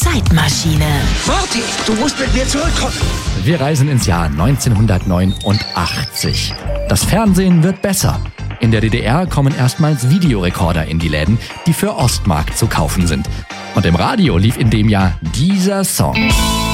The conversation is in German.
Zeitmaschine. Marty, du musst mit mir zurückkommen. Wir reisen ins Jahr 1989. Das Fernsehen wird besser. In der DDR kommen erstmals Videorekorder in die Läden, die für Ostmark zu kaufen sind. Und im Radio lief in dem Jahr dieser Song.